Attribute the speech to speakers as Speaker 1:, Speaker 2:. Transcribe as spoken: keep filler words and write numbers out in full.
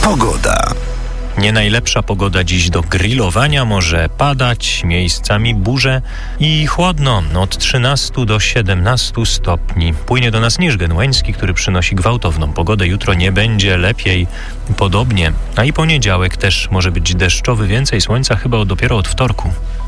Speaker 1: Pogoda.
Speaker 2: Nie najlepsza pogoda dziś do grillowania, może padać, miejscami burze i chłodno, od trzynastu do siedemnastu stopni. Płynie do nas Niżgen Łański, który przynosi gwałtowną pogodę. Jutro nie będzie lepiej, podobnie. A i poniedziałek też może być deszczowy, więcej słońca chyba dopiero od wtorku.